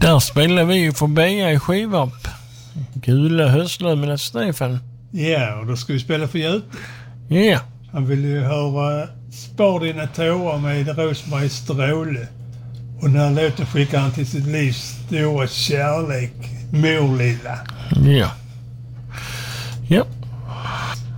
Där spelar vi ju för Beja i Skivarp. Gula Höslöv med Stefan. Ja, och då ska vi spela för Göte. Ja. Han vill ju höra Spar dina tårar med Rosmarie Stråle. Och när låten skickar han till sitt livs stora kärlek, Mor lilla. Ja. Ja.